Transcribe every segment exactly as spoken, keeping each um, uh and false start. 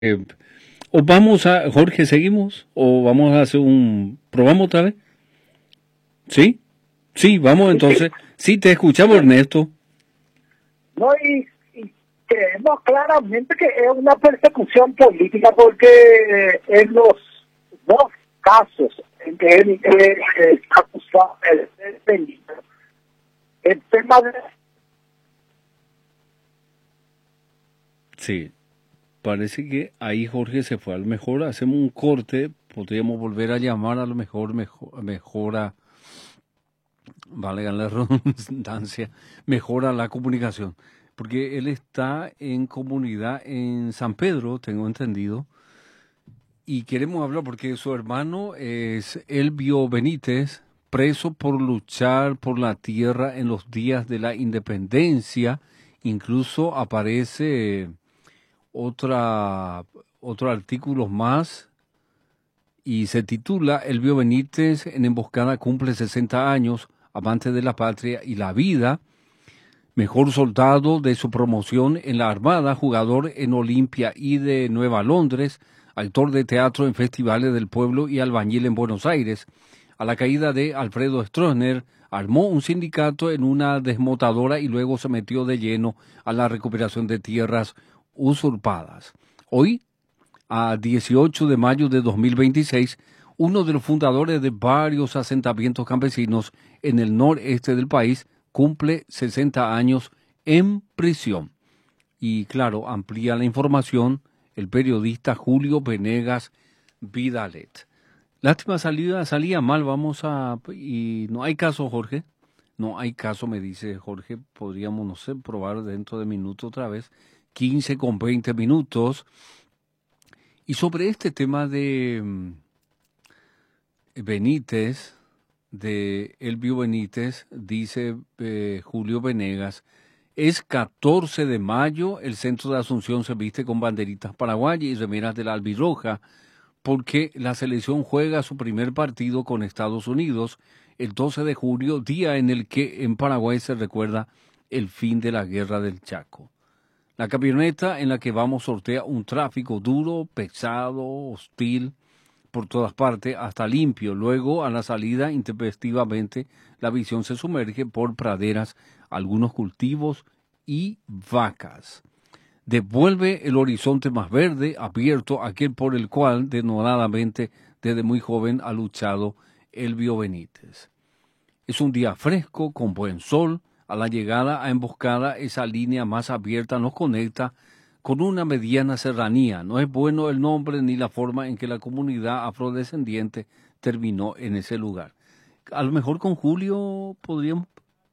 Eh, o vamos a, Jorge, ¿seguimos? ¿O vamos a hacer un, probamos otra vez? ¿Sí? Sí, vamos Sí, sí. entonces. Sí, te escuchamos, Ernesto. No, y, y creemos claramente que es una persecución política porque en los dos casos en que él es eh, acusado de ser delito, el tema de... Sí, parece que ahí Jorge se fue. A lo mejor hacemos un corte, podríamos volver a llamar, a lo mejor mejor, mejora, valga la redundancia, mejora la comunicación. Porque él está en comunidad en San Pedro, tengo entendido, y queremos hablar porque su hermano es Elvio Benítez, preso por luchar por la tierra en los días de la independencia. Incluso aparece otra, otro artículo más y se titula Elvio Benítez en emboscada cumple sesenta años, amante de la patria y la vida, mejor soldado de su promoción en la Armada, jugador en Olimpia y de Nueva Londres, actor de teatro en festivales del pueblo y albañil en Buenos Aires. A la caída de Alfredo Stroessner, armó un sindicato en una desmotadora y luego se metió de lleno a la recuperación de tierras usurpadas. Hoy, a dieciocho de mayo de dos mil veintiséis, uno de los fundadores de varios asentamientos campesinos en el noreste del país cumple sesenta años en prisión. Y claro, amplía la información el periodista Julio Venegas Vidalet. Lástima salida, salía mal, vamos a... Y no hay caso, Jorge. No hay caso, me dice Jorge. Podríamos, no sé, probar dentro de minutos otra vez. quince con veinte minutos. Y sobre este tema de mm, Benítez, de Elvio Benítez, dice eh, Julio Venegas, es catorce de mayo, el centro de Asunción se viste con banderitas paraguayas y remeras de la albirroja, porque la selección juega su primer partido con Estados Unidos el doce de julio, día en el que en Paraguay se recuerda el fin de la guerra del Chaco. La camioneta en la que vamos sortea un tráfico duro, pesado, hostil, por todas partes, hasta limpio. Luego, a la salida, intempestivamente, la visión se sumerge por praderas, algunos cultivos y vacas. Devuelve el horizonte más verde, abierto, aquel por el cual, denodadamente, desde muy joven ha luchado Elvio Benítez. Es un día fresco, con buen sol. A la llegada a emboscada, esa línea más abierta nos conecta con una mediana serranía. No es bueno el nombre ni la forma en que la comunidad afrodescendiente terminó en ese lugar. A lo mejor con Julio podríamos...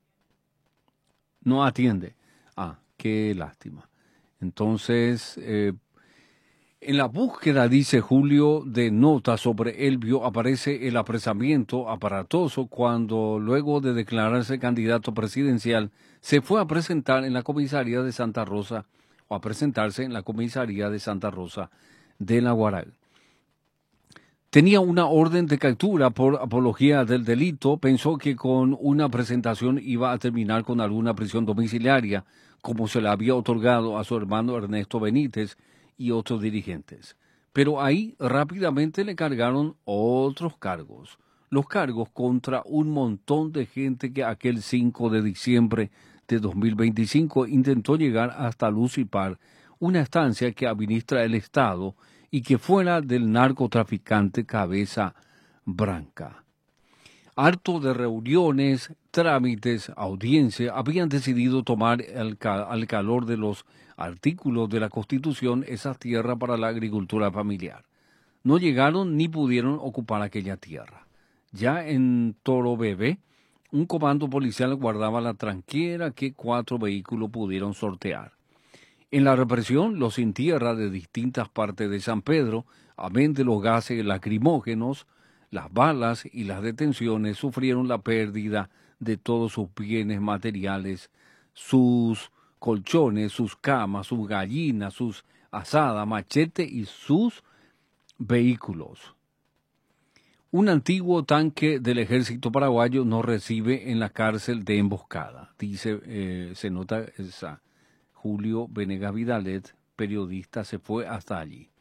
No atiende. Ah, qué lástima. Entonces, eh, en la búsqueda, dice Julio, de notas sobre Elvio, aparece el apresamiento aparatoso cuando, luego de declararse candidato presidencial, se fue a presentar en la comisaría de Santa Rosa, o a presentarse en la comisaría de Santa Rosa de la Guaral. Tenía una orden de captura por apología del delito, pensó que con una presentación iba a terminar con alguna prisión domiciliaria, como se le había otorgado a su hermano Ernesto Benítez y otros dirigentes. Pero ahí rápidamente le cargaron otros cargos, los cargos contra un montón de gente que aquel cinco de diciembre de dos mil veinticinco intentó llegar hasta Lucipar, una estancia que administra el Estado y que fuera del narcotraficante Cabeza Branca. Harto de reuniones, trámites, audiencia, habían decidido tomar al, ca al calor de los artículos de la Constitución esas tierras para la agricultura familiar. No llegaron ni pudieron ocupar aquella tierra. Ya en Toro Bebé, un comando policial guardaba la tranquera que cuatro vehículos pudieron sortear. En la represión, los sin tierra de distintas partes de San Pedro, amén de los gases lacrimógenos, las balas y las detenciones, sufrieron la pérdida de todos sus bienes materiales, sus colchones, sus camas, sus gallinas, sus asadas, machete y sus vehículos. Un antiguo tanque del ejército paraguayo nos recibe en la cárcel de emboscada, dice, eh, se nota esa. Julio Venegas Vidalet, periodista, se fue hasta allí.